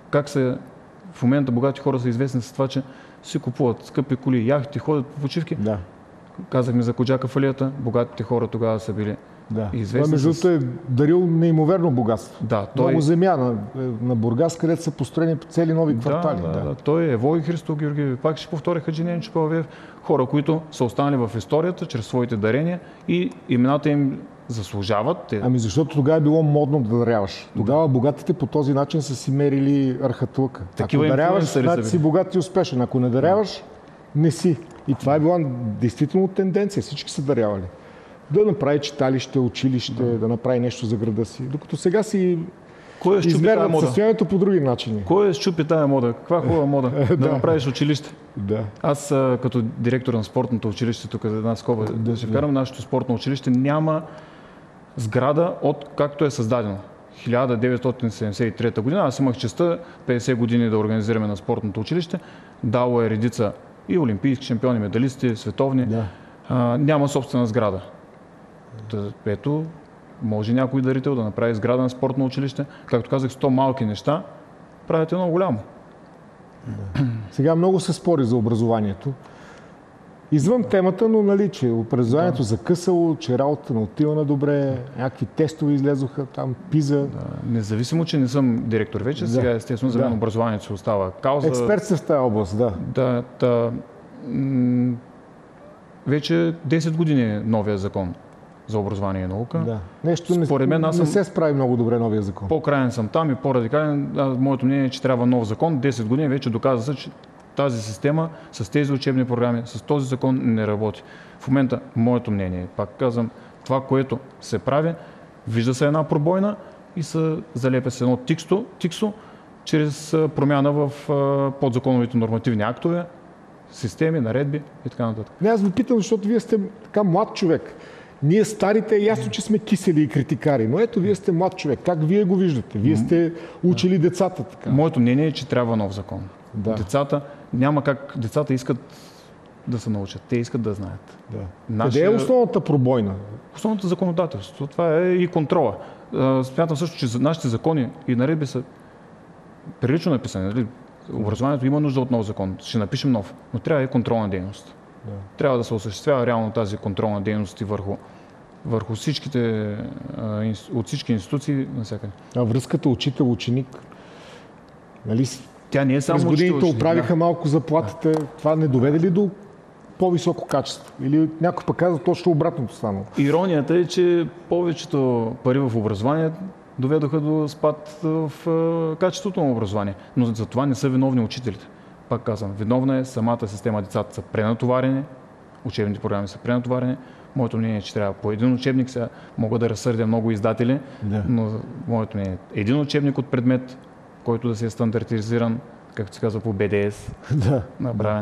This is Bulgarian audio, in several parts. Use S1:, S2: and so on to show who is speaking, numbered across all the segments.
S1: как се в момента богати хора са известни с това, че си купуват скъпи коли, яхти, ходят по почивки.
S2: Да.
S1: Казахме за Коджака Фалията, богатите хора тогава са били известни.
S2: Той между другото е дарил неимоверно богатство.
S1: Да,
S2: много земя на Бургас, където са построени цели нови квартали.
S1: Да. Той е Евой Христо Георгиев, пак ще повторя Хаджиненчо Павлев, хора, които са останали в историята чрез своите дарения и имената им заслужават.
S2: Ами защото тогава е било модно да даряваш. Тогава богатите по този начин са си мерили архатулка. Ако даряваш, значи си богат и успешен. Ако не даряваш, не си. И това е била действително тенденция. Всички са дарявали. Да направи читалище, училище, да направи нещо за града си. Докато сега си измерват състоянието по други начини.
S1: Кой щупи тая мода? Каква хубава мода? Да направиш училище.
S2: Да.
S1: Аз като директор на спортното училище, тук за една скоба, да ще вкарам нашето спортно училище, няма сграда от както е създадено. 1973 година. Аз имах честта 50 години да организираме на спортното училище. Дало е редица и олимпийски шампиони, медалисти, световни.
S2: Да.
S1: Няма собствена сграда. Ето, може някой дарител да направи сграда на спортно училище. Както казах, 100 малки неща правят едно голямо.
S2: Да. Сега много се спори за образованието. Извън темата, но нали, че образованието закъсало, че работата не отива на добре, някакви тестове излезоха там, ПИЗа.
S1: Да. Независимо, че не съм директор вече, сега естествено за мен образованието се остава кауза.
S2: Експерт в тази област,
S1: вече 10 години е новия закон за образование и наука.
S2: Да. Нещо
S1: според мен,
S2: не се справи много добре новия закон.
S1: По-краен съм там и по-радикален. Моето мнение е, че трябва нов закон. 10 години вече доказа се, че тази система с тези учебни програми, с този закон не работи. В момента, моето мнение, пак казвам, това, което се прави, вижда се една пробойна и се залепя с едно тиксо, чрез промяна в подзаконовите нормативни актове, системи, наредби и така нататък.
S2: Аз ви питам, защото вие сте така млад човек. Ние старите е ясно, че сме кисели и критикари, но ето вие сте млад човек. Как вие го виждате? Вие сте учили децата така.
S1: Моето мнение е, че трябва нов закон.
S2: Да.
S1: Децата, няма как, децата искат да се научат, те искат да знаят.
S2: Да. Къде е основната пробойна?
S1: Основното законодателство, това е и контрола. Смятам също, че нашите закони и наредби са прилично написани. Нали? Образованието има нужда от нов закон, ще напишем нов, но трябва и контролна дейност. Да. Трябва да се осъществява реално тази контролна дейност и върху всичките, от всички институции навсякъде.
S2: А връзката учител-ученик, нали?
S1: Тя не е само
S2: учител. През годините оправиха малко заплатите. Това не доведе ли до по-високо качество? Или някой пък казва точно обратното станало?
S1: Иронията е, че повечето пари в образование доведоха до спад в качеството на образование. Но за това не са виновни учителите. Пак казвам, виновна е самата система. Децата са пренатоварени, учебните програми са пренатоварени. Моето мнение е, че трябва по един учебник, сега мога да разсърдя много издатели, но моето мнение е един учебник от предмет, който да се е стандартизиран, както се казва по БДС, направен.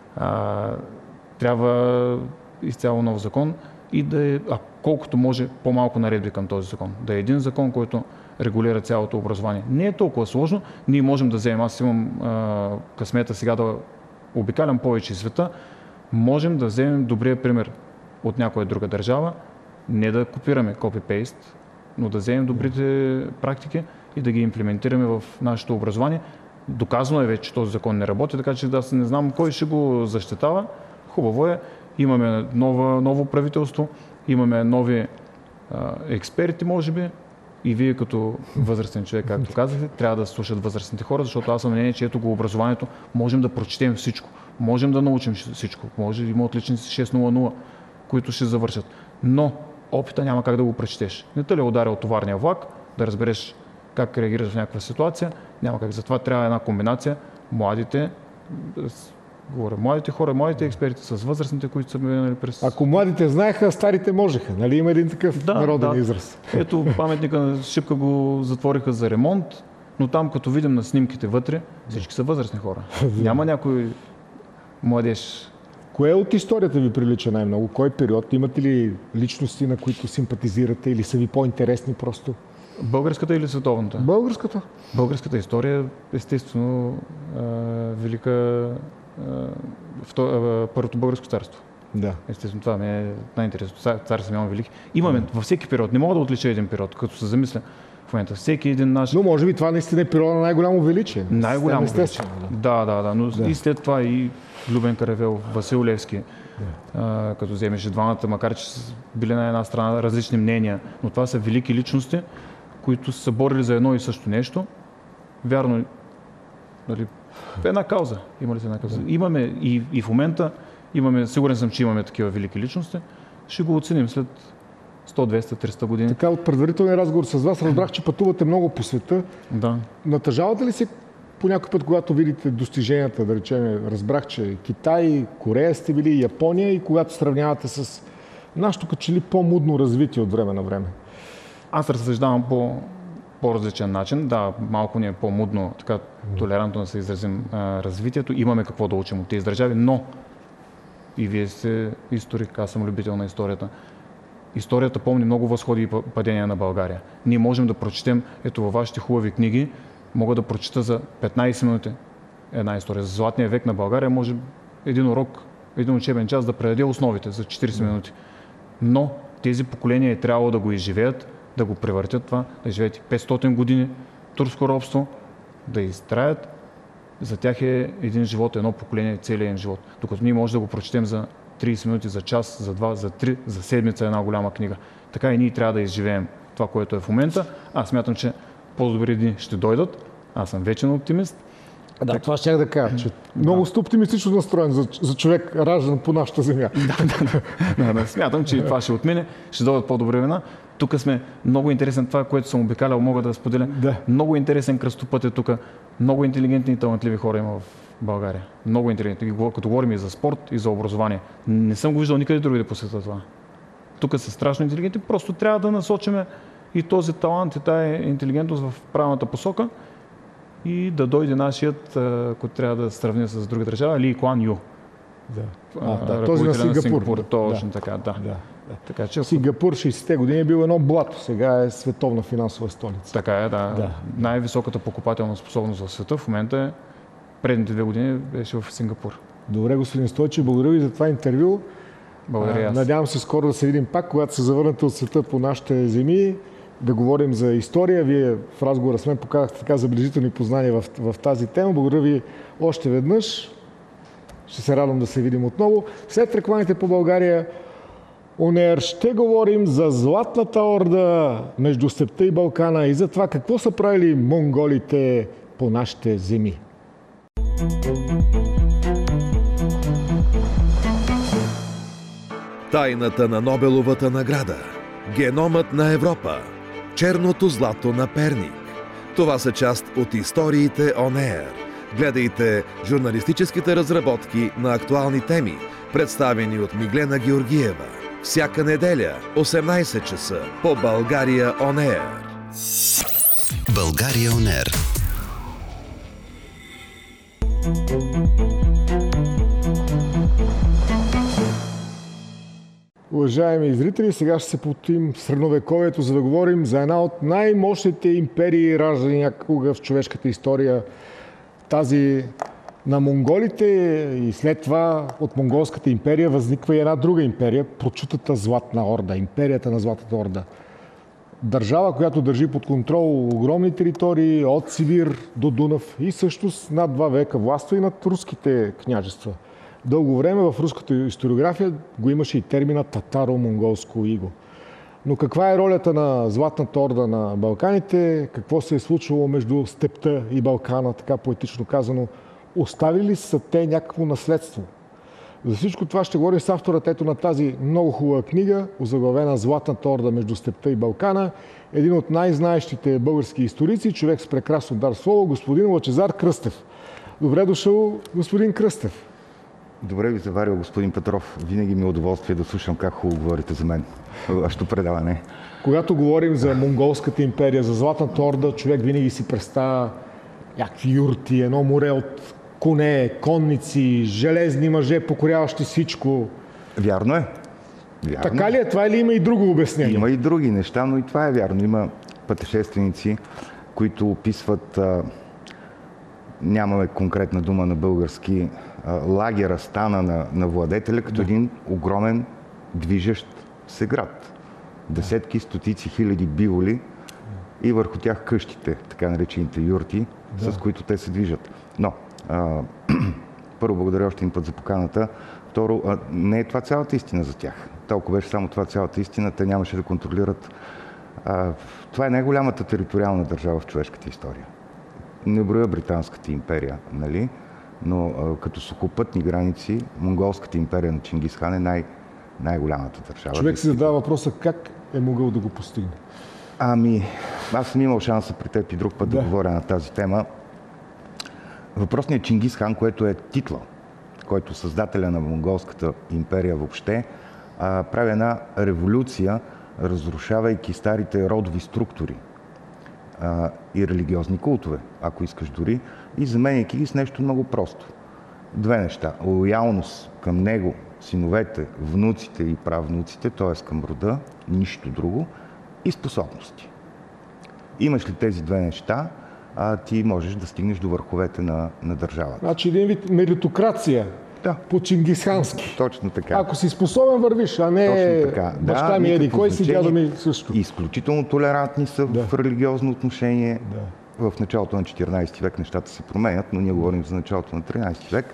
S1: Трябва изцяло нов закон и да е, колкото може, по-малко наредби към този закон. Да е един закон, който регулира цялото образование. Не е толкова сложно. Ние можем да вземем, аз имам късмета сега да обикалям повече света, можем да вземем добрия пример от някоя друга държава, не да копираме копи-пейст, но да вземем добрите практики и да ги имплементираме в нашето образование. Доказано е вече, че този закон не работи, така че аз не знам кой ще го защитава. Хубаво е, имаме ново правителство, имаме нови експерти, може би, и вие като възрастен човек, както казахте, трябва да слушат възрастните хора, защото аз съм мнение, че ето го образованието, можем да прочетем всичко, можем да научим всичко, може да има отличници 6.00, които ще завършат, но опита няма как да го прочетеш. Не те ли ударил товарния влак, да разбереш как реагираш в някаква ситуация, няма как. Затова трябва една комбинация, младите хора, младите експерти с възрастните, които са минали през...
S2: Ако младите знаеха, старите можеха. Нали има един такъв народен израз?
S1: Ето, паметника на Шипка го затвориха за ремонт, но там, като видим на снимките вътре, всички са възрастни хора. Няма някой младеж.
S2: Кое от историята ви прилича най-много? Кой период? Имате ли личности, на които симпатизирате или са ви по-интересни просто?
S1: Българската или световната?
S2: Българската.
S1: Българската история, естествено, велика Първото българско царство.
S2: Да.
S1: Естествено, това ми е най-интересно. Цар Симеон Велики. Имаме във всеки период. Не мога да отлича един период, като се замисля. В момента. Всеки един наш...
S2: Но може би това наистина е природа на най-голямо величие.
S1: Най-голямо величие. Да. Но и след това и Любен Каравелов, Васил Левски, като вземеш двамата, макар че са били на една страна различни мнения, но това са велики личности, които са борили за едно и също нещо. Вярно, нали, една кауза. Има ли една кауза? Имаме и в момента, сигурен съм, че имаме такива велики личности. Ще го оценим след 100, 200, 300 години.
S2: Така, от предварителния разговор с вас разбрах, че пътувате много по света.
S1: Да.
S2: Натъжавате ли се по някой път, когато видите достиженията, да речем, разбрах, че Китай, Корея сте били, Япония, и когато сравнявате с нашето като че ли по-мудно развитие от време на време?
S1: Аз разсъждавам по-различен начин. Да, малко ни е по-мудно, така толерантно да се изразим развитието. Имаме какво да учим от тези държави, но и вие сте историк, аз съм любител на историята. Историята помни много възходи и падения на България. Ние можем да прочетем, ето във вашите хубави книги, мога да прочета за 15 минути една история. За Златния век на България може един урок, един учебен час да предаде основите за 40 минути. Но тези поколения е трябвало да го изживеят, да го превъртят това, да живеят 500 години турско робство, да изтраят. За тях е един живот, едно поколение, целият им живот. Докато ние може да го прочетем за 30 минути, за час, за 2, за 3, за седмица една голяма книга. Така и ние трябва да изживеем това, което е в момента. Аз смятам, че по-добри дни ще дойдат. Аз съм вечен оптимист.
S2: Да, това щях да кажа, че много сте оптимистично настроен за човек, раждан по нашата земя.
S1: Да, смятам, че и това ще отмине, ще дойдат по-добри времена. Тук сме много интересен, това, което съм обикалял, мога да споделя. Да. Много интересен кръстопът е тук. Много интелигентни и талантливи хора има в България. Много интелигентни. Като говорим и за спорт, и за образование. Не съм го виждал никъде други да по света това. Тук са страшно интелигентни, просто трябва да насочиме и този талант, и тая интелигентност в правилната посока и да дойде нашият, който трябва да сравни с друга държава, Ли Куан Ю.
S2: Този на Сингапур.
S1: Точно така, да. Така, че...
S2: Сингапур 60-те години е бил едно блато, сега е световна финансова столица.
S1: Така е, да. Най-високата покупателна способност в света в момента е, предните 2 години беше в Сингапур.
S2: Добре, господин Стойчев, благодаря ви за това интервю.
S1: Благодаря аз.
S2: Надявам се скоро да се видим пак, когато се завърнете от света по нашите земи, да говорим за история. Вие в разговора с мен показахте така забележителни познания в тази тема. Благодаря ви още веднъж. Ще се радвам да се видим отново. След рекламите по България On Air ще говорим за Златната орда между Степта и Балкана и за това какво са правили монголите по нашите земи.
S3: Тайната на Нобеловата награда. Геномът на Европа. Черното злато на Перник. Това са част от историите On Air. Гледайте журналистическите разработки на актуални теми, представени от Миглена Георгиева. Всяка неделя, 18 часа, по България On Air.
S4: България On Air.
S2: Уважаеми зрители, сега ще се потим в средновековието, за да говорим за една от най-мощните империи, раждани някога в човешката история. Тази на монголите, и след това от монголската империя възниква и една друга империя, прочутата Златна орда, империята на Златната орда. Държава, която държи под контрол огромни територии от Сибир до Дунав и също над 2 века властва и над руските княжества. Дълго време в руската историография го имаше и термина татаро-монголско иго. Но каква е ролята на Златната орда на Балканите? Какво се е случвало между Степта и Балкана, така поетично казано? Оставили ли са те някакво наследство? За всичко това ще говорим с авторът ето на тази много хубава книга, озаглавена Златната орда между Степта и Балкана. Един от най-знаещите български историци, човек с прекрасно дар слово, господин Лъчезар Кръстев. Добре дошъл, господин Кръстев.
S5: Добре ви заварил, господин Петров. Винаги ми е удоволствие да слушам как хубаво говорите за мен. Вашето предаване.
S2: Когато говорим за монголската империя, за Златната орда, човек винаги си представя някакви юрти, едно море от коне, конници, железни мъже, покоряващи всичко.
S5: Вярно е. Вярно.
S2: Така ли е това или има и друго обяснение?
S5: Има и други неща, но и това е вярно. Има пътешественици, които описват, нямаме конкретна дума на български, лагера, стана на владетеля, като един огромен движещ се град. Десетки, стотици хиляди биволи и върху тях къщите, така наречените юрти, с които те се движат. Но, първо, благодаря още един път за поканата. Второ, не е това цялата истина за тях. Толкова беше само това цялата истина, те нямаше да контролират. Това е най-голямата териториална държава в човешката история. Не броя Британската империя, нали? Но като сухопътни граници, Монголската империя на Чингис Хан е най-голямата държава.
S2: Човек си задава въпроса как е могъл да го постигне.
S5: Аз съм имал шанса при теб и друг път да говоря на тази тема. Въпросният Чингис Хан, което е титла, който създателя на Монголската империя въобще, прави една революция, разрушавайки старите родови структури и религиозни култове, ако искаш дори, и заменяйки ги с нещо много просто. Две неща. Лоялност към него, синовете, внуците и правнуците, т.е. към рода, нищо друго, и способности. Имаш ли тези две неща, ти можеш да стигнеш до върховете на държавата.
S2: Значи един вид меритокрация. Да. По чингисхански.
S5: Точно така.
S2: Ако си способен, вървиш, а не баща ми еди кой си, дядо ми също.
S5: Изключително толерантни са в религиозно отношение. В началото на 14 век нещата се променят, но ние говорим за началото на 13 век.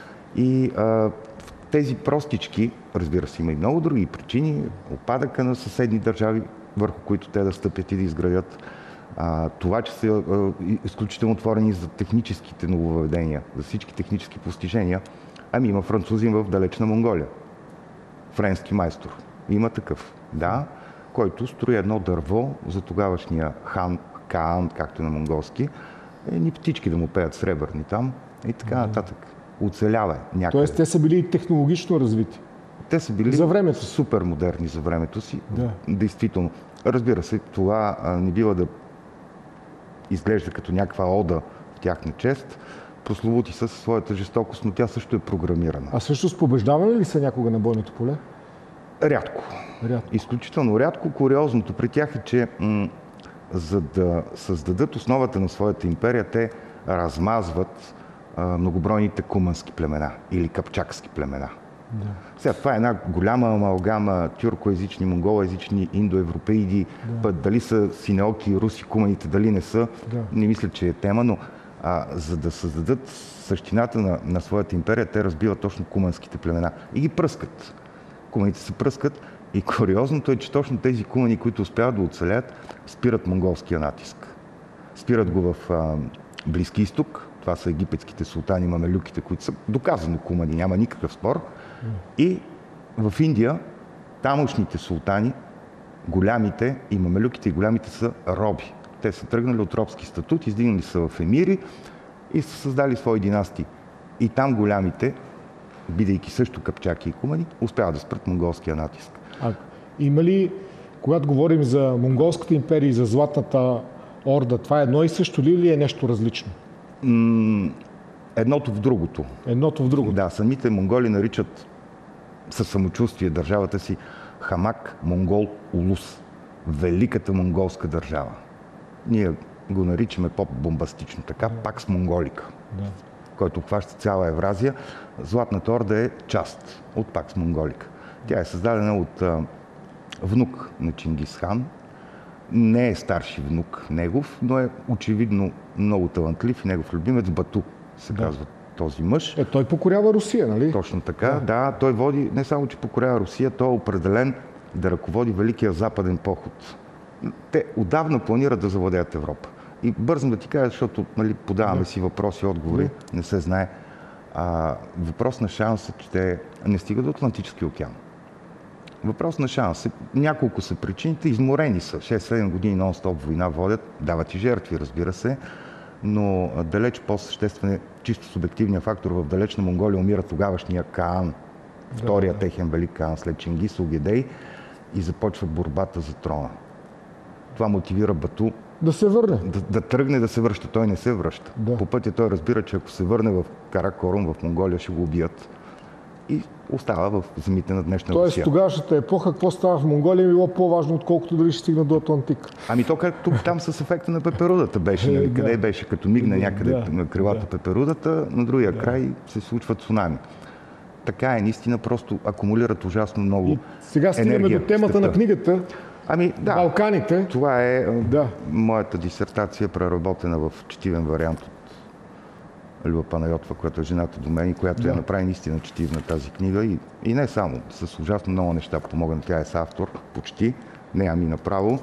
S5: И тези простички, разбира се, има и много други причини, опадъка на съседни държави, върху които те да стъпят и да изградят. Това, че са изключително отворени за техническите нововъведения, за всички технически постижения. Има французин в далечна Монголия. Френски майстор. Има такъв. Да, който строи едно дърво за тогавашния хан, Каан, както на монголски. Ни птички да му пеят сребърни там и така нататък. Оцелява някъде.
S2: Тоест те са били технологично развити.
S5: Те са били
S2: за времето.
S5: Супер модерни за времето си. Да. Действително. Разбира се, това не бива да изглежда като някаква ода в тяхна чест. Прословути са със своята жестокост, но тя също е програмирана.
S2: А всъщност побеждавали ли са някога на бойното поле?
S5: Рядко. Изключително рядко. Куриозното при тях е, че за да създадат основата на своята империя, те размазват многобройните кумански племена или капчакски племена. Да. Сега, това е една голяма амалгама тюркоезични, монголоезични, индоевропеиди, дали са синеоки, руси, куманите, дали не са, не мисля, че е тема, но за да създадат същината на своята империя, те разбиват точно куманските племена и ги пръскат. Куманите се пръскат и куриозното е, че точно тези кумани, които успяват да оцелят, спират монголския натиск. Спират го в Близки изток, това са египетските султани, мамелюките, които са доказано кумани, няма никакъв спор. И в Индия тамошните султани, голямите и мамелюките и голямите са роби. Те са тръгнали от робски статут, издигнали са в емири и са създали свои династии. И там голямите, бидейки също капчаки и кумани, успяват да спрат монголския натиск.
S2: Има ли, когато говорим за монголската империя и за Златната орда, това е едно и също ли или е нещо различно?
S5: Едното в другото.
S2: Едното в другото.
S5: Да, самите монголи наричат със самочувствие държавата си Хамак Монгол Улус. Великата монголска държава. Ние го наричаме по-бомбастично така, Пакс Монголика, който обхваща цяла Евразия. Златната орда е част от Пакс Монголика. Тя е създадена от внук на Чингис Хан. Не е старши внук негов, но е очевидно много талантлив и негов любимец Бату, се казва този мъж.
S2: Той покорява Русия, нали?
S5: Точно така, да. Той води, не само че покорява Русия, той е определен да ръководи Великия западен поход. Те отдавна планират да завладеят Европа. И бързам да ти кажа, защото подаваме си въпроси и отговори, не се знае. Въпрос на шанс е, че те не стигат до Атлантическия океан. Въпрос на шанс е, няколко са причините, изморени са. 6-7 години нон-стоп война водят, дават и жертви, разбира се, но далеч по-съществен е чисто субективния фактор. В далечна Монголия умира тогавашния Каан, втория техен велик Каан след Чингис, Огедей, и започва борбата за трона. Това мотивира Бату
S2: да се върне.
S5: Да тръгне да се връща. Той не се връща. По пътя той разбира, че ако се върне в Каракорум, в Монголия, ще го убият. И остава в земите на днешна Русия.
S2: Тоест тогавашната епоха, какво става в Монголия, било по-важно, отколкото дали ще стигна до Атлантик.
S5: То както там с ефекта на пеперудата беше. Къде беше, като мигна някъде на крилата пеперудата, на другия край се случва цунами. Така е, наистина просто акумулират ужасно много енергия.
S2: Сега стигаме до темата на книгата.
S5: Да.
S2: Балканите.
S5: Това е моята дисертация, преработена в четивен вариант от Люба Панайотова, която е жената до мен и която я направи наистина четивна тази книга. И не само, с ужасно много неща помогна. Тя е съавтор, почти, не направо.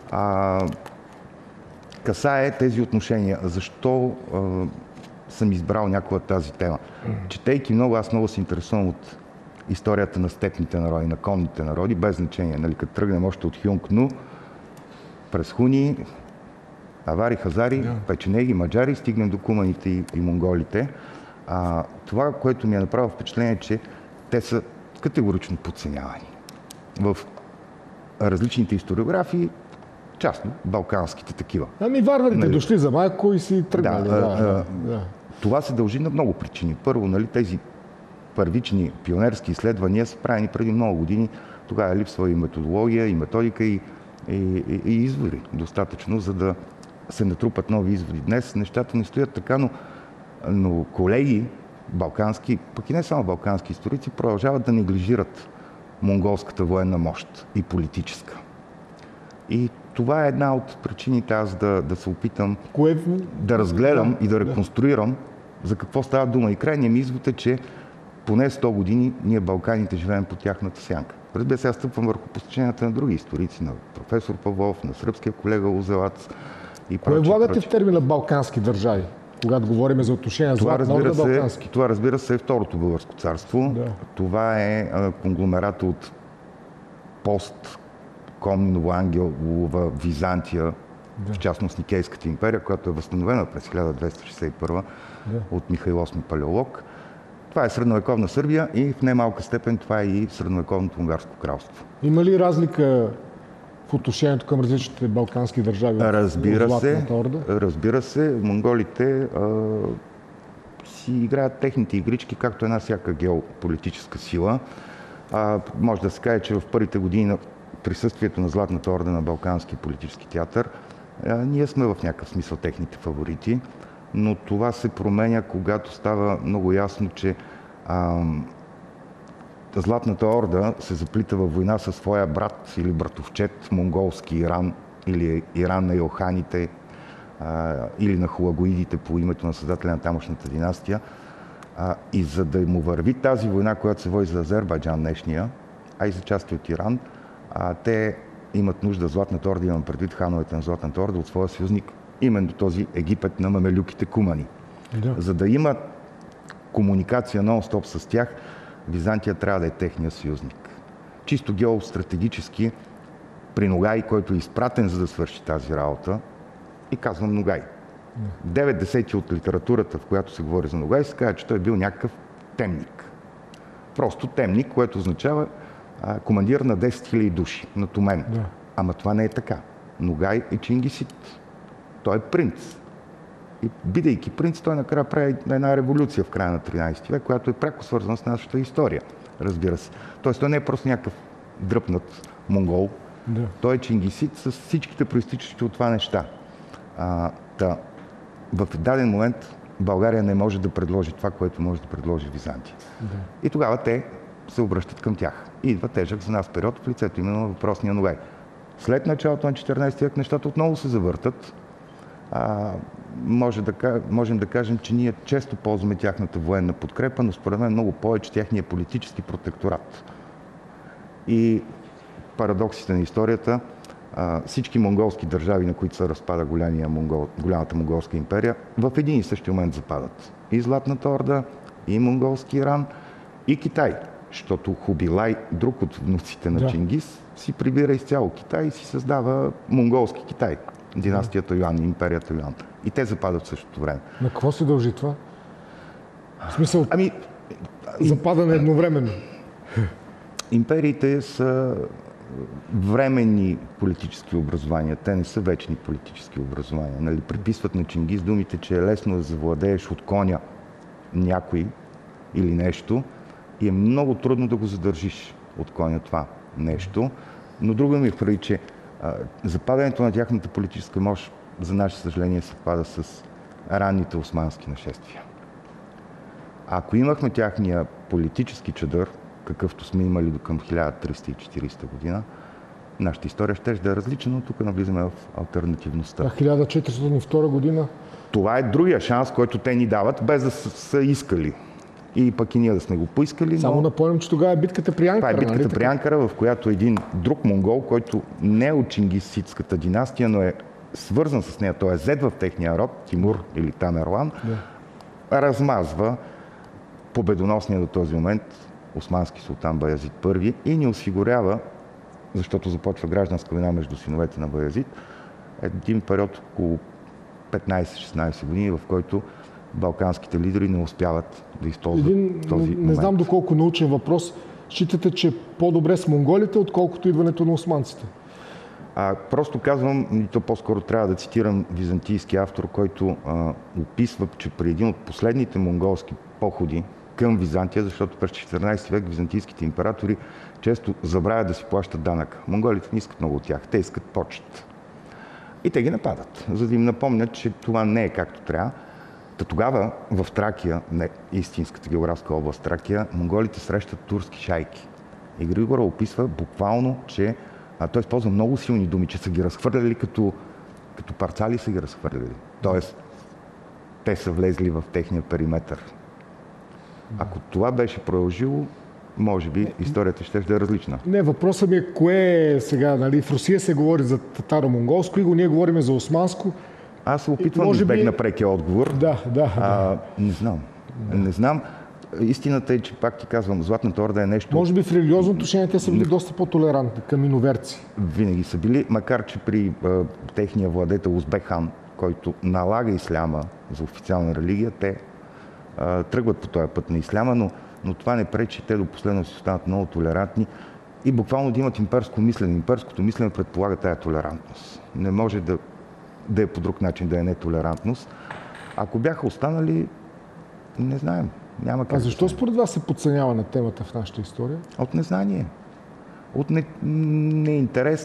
S5: Касае тези отношения. Защо съм избрал някоя тази тема? Четейки много, аз много се интересувам от историята на степните народи, на конните народи, без значение. Нали, като тръгнем още от Хюнкну, през хуни, авари, хазари, печенеги, маджари, стигнем до куманите и монголите. Това, което ми е направило впечатление, е, че те са категорично подценявани. В различните историографии, частно балканските такива.
S2: Варварите дошли за малко и си тръгнали.
S5: Това се дължи на много причини. Първо, тези първични пионерски изследвания са правени преди много години. Тогава липсва и методология, и методика, и извори достатъчно, за да се натрупат нови изводи. Днес нещата не стоят така, но колеги балкански, пък и не само балкански историци, продължават да неглижират монголската военна мощ и политическа. И това е една от причините аз да се опитам да разгледам и да реконструирам за какво става дума. И крайният ми извод е, че поне 100 години ние Балканите живеем по тяхната сянка. Разбира се, аз стъпвам върху постиженията на други историци, на професор Павлов, на сръбския колега Лозелац и прочее.
S2: Кое влагате в термина балкански държави, когато говорим за отношения с Златна балкански?
S5: Това, разбира се, е Второто българско царство. Това е конгломерата от Нова Византия, в частност Никейската империя, която е възстановена през 1261 от Михаил VIII Палеолог. Това е средновековна Сърбия и в немалка степен това е и средновековното унгарско кралство.
S2: Има ли разлика в отношението към различните балкански държави?
S5: Разбира се. Монголите си играят техните игрички, както една всяка геополитическа сила. Може да се каже, че в първите години на присъствието на Златната орда на Балкански политически театър, ние сме в някакъв смисъл техните фаворити, но това се променя, когато става много ясно, че Златната орда се заплита във война със своя брат или братовчет, монголски Иран, или Иран на Йоханите, или на хулагоидите по името на създателя на тамошната династия. И за да му върви тази война, която се води за Азербайджан днешния, а и за части от Иран, те имат нужда, Златната орда, имам предвид хановете на Златната орда, от своя съюзник, именно този Египет на мамелюките кумани. За да има комуникация нон-стоп с тях, Византия трябва да е техния съюзник. Чисто геостратегически, при Ногай, който е изпратен за да свърши тази работа, и казвам Ногай. 9/10 от литературата, в която се говори за Ногай, се казва, че той е бил някакъв темник. Просто темник, което означава командир на 10 000 души, на Тумен. Ама това не е така. Ногай е чингисит. Той е принц. И бидейки принц, той накрая прави една революция в края на 13 век, която е пряко свързана с нашата история, разбира се. Тоест, той не е просто някакъв дръпнат монгол. Той е чингисит с всичките проистичащи от това неща. В даден момент България не може да предложи това, което може да предложи Византия. И тогава те се обръщат към тях. И идва тежък за нас период в лицето именно на въпросния Ногай. След началото на 14 век нещата отново се завъртат. Можем да кажем, че ние често ползваме тяхната военна подкрепа, но според мен много повече тяхния политически протекторат. И парадоксите на историята, всички монголски държави, на които се разпада голямата монголска империя, в един и същи момент западат. И Златната орда, и монголски Иран, и Китай. Защото Хубилай, друг от внуците на Чингис, си прибира изцяло Китай и си създава монголски Китай. Династията Юан, империята Юан. И те западат в същото време.
S2: На какво се дължи това? В смисъл, западане едновременно.
S5: Империите са временни политически образования. Те не са вечни политически образования. Нали? Приписват на Чингис думите, че е лесно да завладееш от коня някой или нещо и е много трудно да го задържиш от коня това нещо. Но друго ми прави, че западането на тяхната политическа мощ, за наше съжаление, съвпада с ранните османски нашествия. Ако имахме тяхния политически чадър, какъвто сме имали до към 1340 година, нашата история ще да е различна, но тук навлизаме в алтернативността.
S2: А 1402 година?
S5: Това е другия шанс, който те ни дават, без да са искали. И пък и ние да сме го поискали.
S2: Само напомням, че тогава е битката при Анкара.
S5: Това е битката при Анкара, в която един друг монгол, който не е от чингисидската династия, но е свързан с нея, той е зет в техния род, Тимур или Тамерлан, размазва победоносния до този момент османски султан Баязид I и ни осигурява, защото започва гражданска война между синовете на Баязид, един период около 15-16 години, в който балканските лидери не успяват да използват този момент.
S2: Не знам доколко научен въпрос. Считате, че по-добре с монголите, отколкото идването на османците?
S5: Просто казвам, и то по-скоро трябва да цитирам византийски автор, който описва, че при един от последните монголски походи към Византия, защото през 14 век византийските императори често забравят да си плащат данък. Монголите не искат много от тях, те искат почет. И те ги нападат, за да им напомнят, че това не е както трябва. Тогава в Тракия, не истинската географска област Тракия, монголите срещат турски шайки. И Григора описва буквално, че той използва много силни думи, че са ги разхвърляли като парцали са ги разхвърляли. Тоест, те са влезли в техния периметър. Ако това беше продължило, може би историята ще е различна.
S2: Не, въпросът ми е кое е сега, нали? В Русия се говори за татаро-монголско, ние говорим за османско.
S5: Аз се опитвам да избегна прекия отговор. Не знам. Не знам. Истината е, че пак ти казвам, Златната орда е нещо...
S2: Може би в религиозно отношение те са били доста по-толерантни към иноверци.
S5: Винаги са били, макар че при техния владетел Узбек хан, който налага исляма за официална религия, те тръгват по този път на исляма, но това не пречи те до последно си останат много толерантни и буквално да имат имперско мислене. Имперското мислене предполага тая толерантност. Не може да е по друг начин, да е нетолерантност. Ако бяха останали, не знаем. Няма как.
S2: А защо според вас се подценява на темата в нашата история?
S5: От незнание. От неинтерес.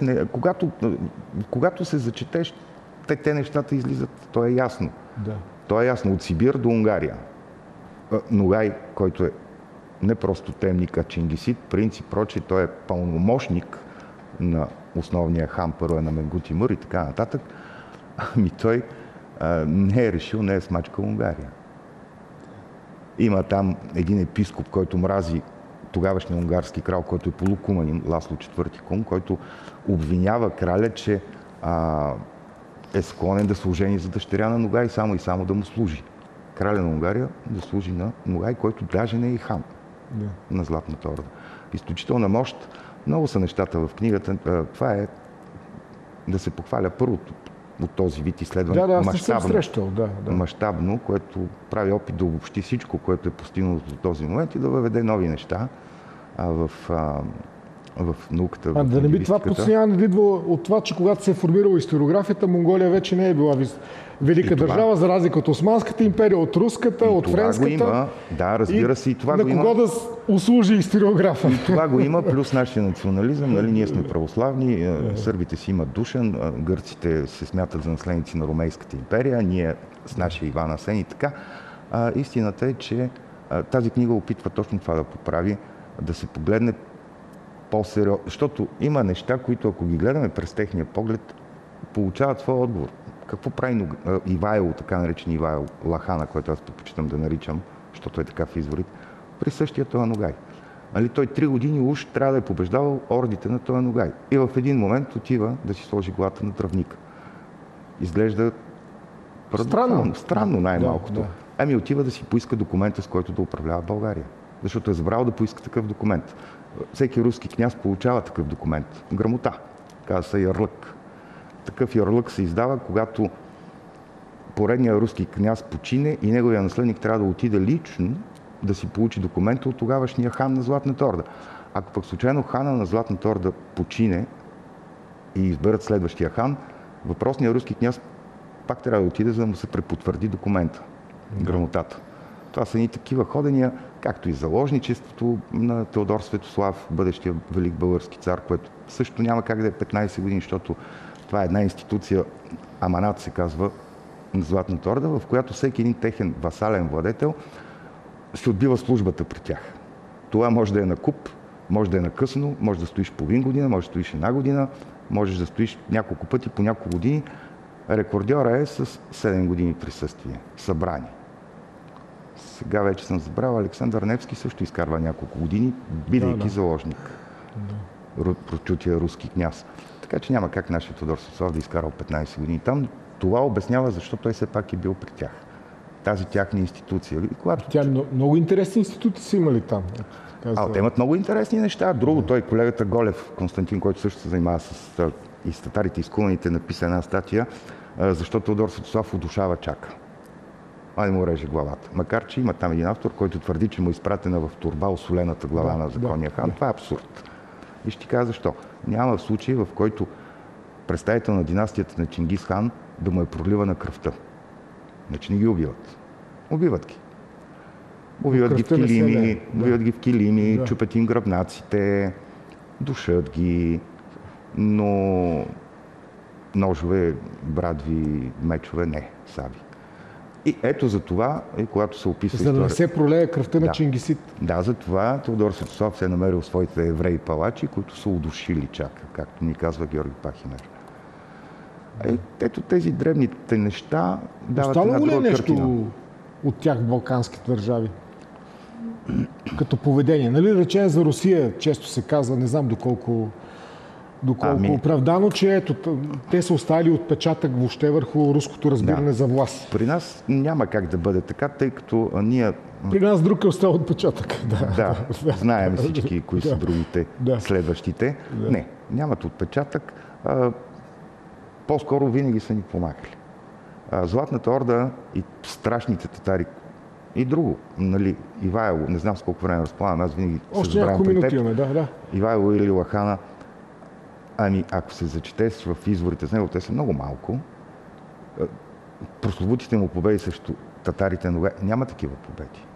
S5: Когато се зачетеш, те нещата излизат. То е ясно.
S2: Да.
S5: То е ясно. От Сибир до Унгария. Ногай, който е не просто темник, а чингисид, принц и прочие, той е пълномощник на основния хан, първо е на Менгу Тимур и така нататък. Ами той не е решил, не е смачкал Унгария. Има там един епископ, който мрази тогавашния унгарски крал, който е полукуманин, Ласло IV Кун, който обвинява краля, че е склонен да се ожени за дъщеря на Ногай само и само да му служи. Краля на Унгария да служи на Ногай, който даже не е и хан на Златната орда. Изключителна мощ. Много са нещата в книгата. Това е да се похваля първото от този вид изследване. Мащабно, което прави опит да обобщи всичко, което е постигнато до този момент и да въведе нови неща в науката.
S2: Да не би това подценяване да идва от това, че когато се е формирала историографията, Монголия вече не е била велика държава, за разлика от Османската империя, от руската, от френската.
S5: Има. Да, разбира се, и това
S2: го има. На кого да услужи историографа?
S5: И това го има, плюс нашия национализъм. Нали, ние сме православни, сърбите си имат Душан, гърците се смятат за наследници на Ромейската империя, ние с нашия Иван Асен и така. Истината е, че тази книга опитва точно това да поправи, да се погледне по-сериозно, защото има неща, които ако ги гледаме през техния поглед, получават своя отговор. Какво прави Ивайло, така наречен Ивайло Лахана, който аз предпочитам да наричам, защото е така в изворите, при същия този Ногай. Али той 3 години уж трябва да е побеждавал ордите на този Ногай. И в един момент отива да си сложи главата на травника. Изглежда странно най-малкото. Да. Ами отива да си поиска документа, с който да управлява България. Защото е забрал да поиска такъв документ. Всеки руски княз получава такъв документ. Грамота. Казва се ярлък. Такъв ярлък се издава, когато поредният руски княз почине и неговия наследник трябва да отиде лично да си получи документа от тогавашния хан на Златната орда. Ако пък случайно хана на Златната орда почине и изберат следващия хан, въпросният руски княз пак трябва да отиде, за да му се препотвърди документа, грамотата. Това са едни такива ходения, както и заложничеството на Теодор Светослав, бъдещия велик български цар, което също няма как да е 15 години, защото това е една институция, Аманат се казва, на Златната орда, в която всеки един техен васален владетел се отбива службата при тях. Това може да е на куп, Може да е накъсно, може да стоиш половин година, може да стоиш една година, можеш да стоиш няколко пъти по няколко години. Рекордьора е с 7 години присъствие, събрани. Сега вече съм забрал, Александър Невски също изкарва няколко години, бидейки заложник. Прочутия руски княз. Така че няма как нашия Тодор Светослав да изкарал 15 години там. Това обяснява защо той все пак е бил при тях. Тази тяхна институция.
S2: Много интересни институти са имали там.
S5: Те имат много интересни неща. Друго, той, колегата Голев, Константин, който също се занимава с и с татарите, и с куманите, написа една статия, защо Теодор Светослав удушава чака. А не му реже главата. Макар че има там един автор, който твърди, че му е изпратена в турба осолената глава на законния хан. Това е абсурд. И ще ти кажа защо. Няма случай, в който представител на династията на Чингис хан да му е проливана кръвта. Значи не ги убиват. Убиват ги. Убиват ги в килими, чупят им гръбнаците, душат ги, но ножове, брадви, мечове не, саби. И ето за това, когато се описва
S2: история... За да не се пролее кръвта на Чингисит.
S5: Да, за това Теодор Светослав се е намерил своите евреи палачи, които са удушили чака, както ни казва Георги Пахинер. Ето тези дребните неща дават една друга картина. Остало ли нещо от тях в балканските държави?
S2: Като поведение. Нали, речение за Русия често се казва, не знам доколко оправдано, че ето, те са оставили отпечатък въобще върху руското разбиране за власт.
S5: При нас няма как да бъде така, тъй като ние...
S2: При нас друг е оставил отпечатък.
S5: Знаем всички кои са другите следващите. Не, нямат отпечатък. По-скоро винаги са ни помагали. Златната орда и страшните татари и друго, нали, Ивайло, не знам с колко време разполагам, аз винаги се забравям пред теб. Ивайло или Лахана, ако се зачете в изворите с него, те са много малко. Прословутите му победи срещу татарите на Ногай, няма такива победи.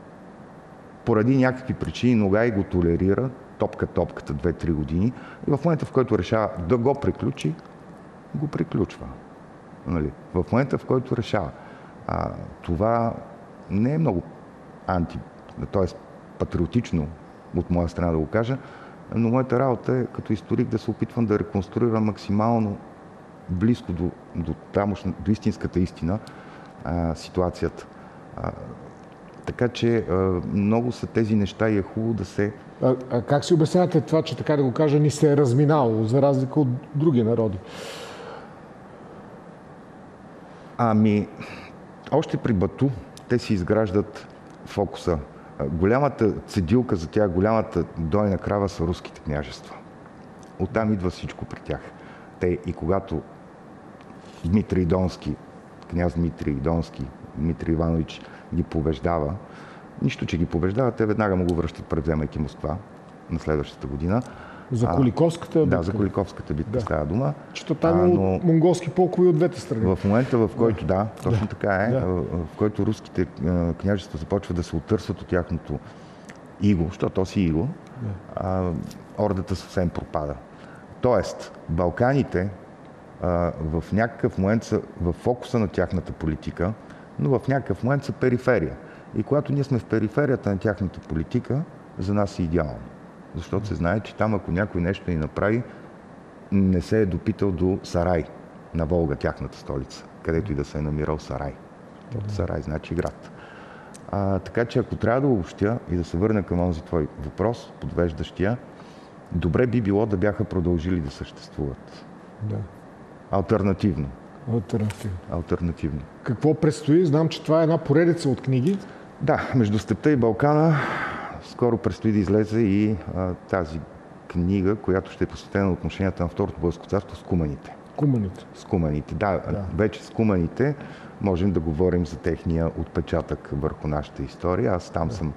S5: Поради някакви причини Ногай го толерира, топката 2-3 години и в момента, в който решава да го приключи, го приключва. Нали? В момента, в който решава. Това не е много т.е. патриотично от моя страна да го кажа, но моята работа е като историк да се опитвам да реконструирам максимално близко до истинската истина ситуацията. Така че много са тези неща и е хубаво да се...
S2: А как си обяснявате това, че така да го кажа, ни се е разминало, за разлика от други народи?
S5: Още при Бату те си изграждат фокуса. Голямата цедилка за тях, голямата дойна крава са руските княжества. Оттам идва всичко при тях. Те и когато Дмитрий Донски, княз Дмитрий Донски, Дмитрий Иванович ги побеждава, нищо, че ги побеждава, те веднага му го връщат, превземайки Москва на следващата година.
S2: За Куликовската битка?
S5: Да, за Куликовската битка става дума.
S2: Чето там има монголски полкови от двете страни.
S5: В момента, в който, точно така е, в който руските княжества започват да се отърсват от тяхното иго, защото то си иго, ордата съвсем пропада. Тоест, Балканите в някакъв момент са в фокуса на тяхната политика, но в някакъв момент са периферия. И когато ние сме в периферията на тяхната политика, за нас е идеално. Защото се знае, че там, ако някой нещо ни направи, не се е допитал до Сарай на Волга, тяхната столица, където и да се е намирал Сарай. Сарай значи град. Така че, ако трябва да обобщя и да се върна към този твой въпрос, подвеждащия, добре би било да бяха продължили да съществуват. Алтернативно. Алтернативно.
S2: Какво предстои? Знам, че това е една поредица от книги.
S5: Да, между Степта и Балкана скоро предстои да излезе и тази книга, която ще е посветена на отношенията на Второто българско царство с куманите. С куманите, да. Вече с куманите можем да говорим за техния отпечатък върху нашата история. Аз там съм,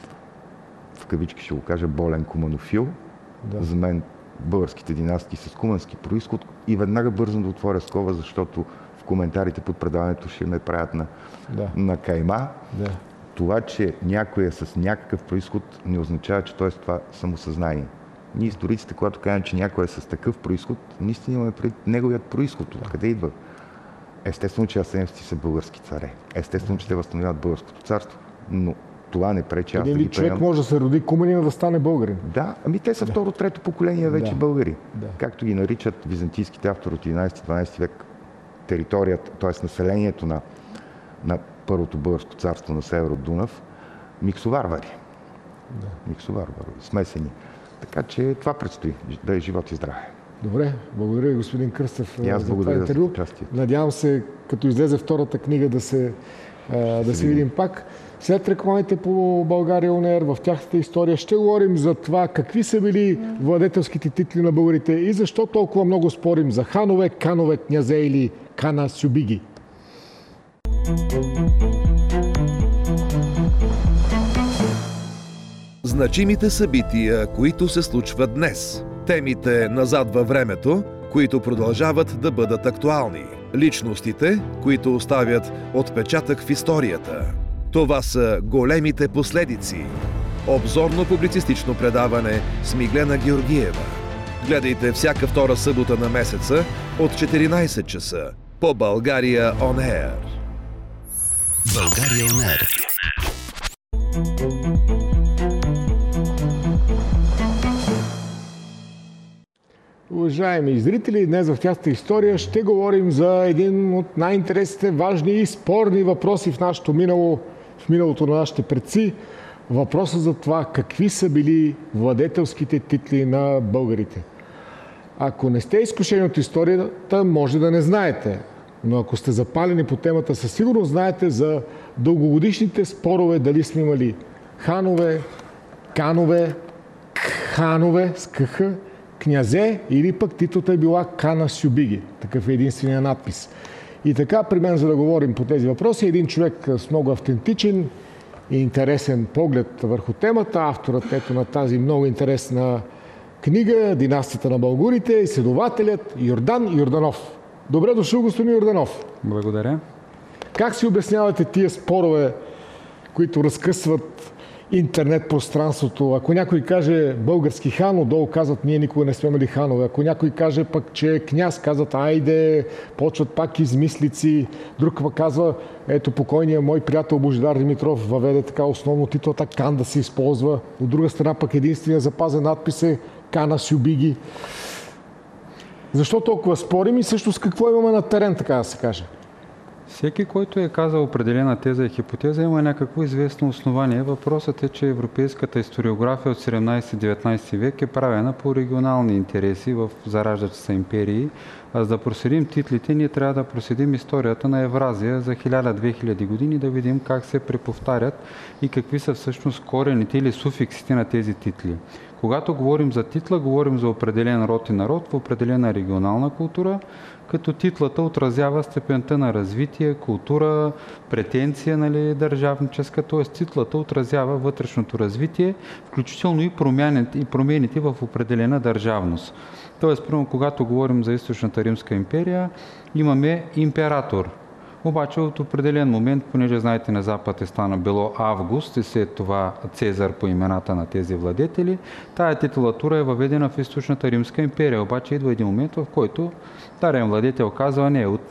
S5: в кавички ще го кажа, болен куманофил. За мен българските династии с кумански произход и веднага бързам да отворя скоба, защото в коментарите под предаването ще ме правят на кайма. Това, че някой е с някакъв произход, не означава, че той е това самосъзнание. Ние историците, когато кажем, че някой е с такъв произход, наистина имаме пред неговият произход. Откъде идва? Естествено, че асеневци са български царе. Естествено, че те възстановяват българското царство. Но това не пречи аз да
S2: ги човек може да се роди куманин да стане българин.
S5: Да, те са второ-трето поколение вече българи. Да. Както ги наричат византийските автори от 11-12 век, територията, т.е. населението на Първото българско царство на север от Дунав, миксоварвари. Да. Миксоварвари, смесени. Така че това предстои, да е живот и здраве.
S2: Добре, благодаря ви, господин Кръстев,
S5: за това
S2: интервю. Надявам се, като излезе втората книга, да се видим пак. След рекламите по България ОНР, в тяхната история, ще говорим за това какви са били владетелските титли на българите и защо толкова много спорим за ханове, канове, князе или кана сюбиги.
S3: Значимите събития, които се случват днес. Темите назад във времето, които продължават да бъдат актуални. Личностите, които оставят отпечатък в историята. Това са големите последици. Обзорно-публицистично предаване с Миглена Георгиева. Гледайте всяка втора събота на месеца от 14 часа по България On Air.
S4: България On Air.
S2: Уважаеми зрители, днес в тяхната история ще говорим за един от най-интересните, важни и спорни въпроси в нашето минало, в миналото на нашите предци. Въпросът за това какви са били владетелските титли на българите. Ако не сте изкушени от историята, може да не знаете. Но ако сте запалени по темата, със сигурност знаете за дългогодишните спорове дали сме имали ханове, канове, ханове с кх, князе или пък титлата е била кана сюбиги. Такъв е единствения надпис. И така, при мен, за да говорим по тези въпроси, един човек с много автентичен и интересен поглед върху темата, авторът на тази много интересна книга "Династията на българите", изследователят Йордан Йорданов. Добре дошъл, господин Йорданов.
S6: Благодаря.
S2: Как си обяснявате тия спорове, които разкъсват интернет пространството? Ако някой каже български хан, отдолу казват ние никога не сме имали ханове. Ако някой каже пък, че е княз, казват айде, почват пак измислици. Друг пък казва, ето покойният мой приятел Божидар Димитров въведе така основно титлата кан да се използва. От друга страна пък единствения запазен надпис е кана сюбиги. Защо толкова спорим и също с какво имаме на терен, така да се каже?
S6: Всеки, който е казал определена теза и хипотеза, има някакво известно основание. Въпросът е, че европейската историография от 17-19 век е правена по регионални интереси в зараждащи се империи. А за да проследим титлите, ние трябва да проследим историята на Евразия за 1000-2000 години, да видим как се преповтарят и какви са всъщност корените или суфиксите на тези титли. Когато говорим за титла, говорим за определен род и народ в определена регионална култура, като титлата отразява степента на развитие, култура, претенция, държавническа, т.е. титлата отразява вътрешното развитие, включително и промените в определена държавност. Т.е. когато говорим за Източната Римска империя, имаме император. Обаче от определен момент, понеже знаете на Запад е стана било Август и след това Цезар по имената на тези владетели, тая титулатура е въведена в Източната Римска империя. Обаче идва един момент, в който дарен владетел казва, не, от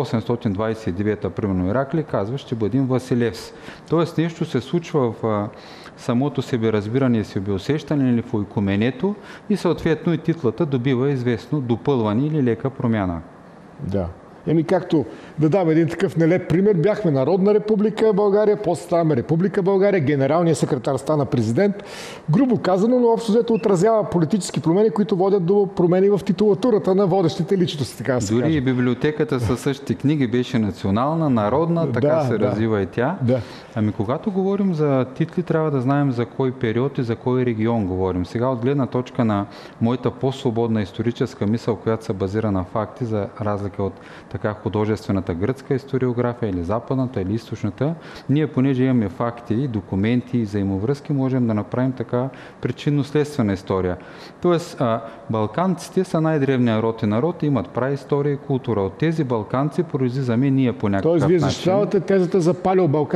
S6: 829-та, примерно Иракли, казва, ще бъдем Василевс. Тоест нещо се случва в самото себеразбиране и себеусещане или в ойкуменето и съответно и титлата добива известно допълване или лека промяна.
S2: Да. Както да дам един такъв нелеп пример, бяхме Народна република България, после ставаме Република България, генералният секретар стана президент. Грубо казано, но общо взето отразява политически промени, които водят до промени в титулатурата на водещите личности, така да се каже.
S6: Дори и библиотеката със същите книги беше национална, народна, така се развива и тя.
S2: Да.
S6: Ами когато говорим за титли, трябва да знаем за кой период и за кой регион говорим. Сега от гледна точка на моята по-свободна историческа мисъл, която се базира на факти, за разлика от така художествената гръцка историография или западната или източната, ние понеже имаме факти, документи и взаимовръзки, можем да направим така причинно-следствена история. Тоест, балканците са най-древният род и народ, имат праистория и култура. От тези балканци произлизаме ние по някакъв начин.
S2: Тоест, вие защитавате тезата за палеобалканския